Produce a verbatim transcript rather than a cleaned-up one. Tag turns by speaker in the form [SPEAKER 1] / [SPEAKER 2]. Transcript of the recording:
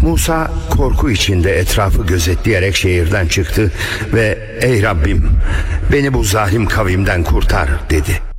[SPEAKER 1] Musa korku içinde etrafı gözetleyerek şehirden çıktı ve "Ey Rabbim, beni bu zalim kavimden kurtar" dedi.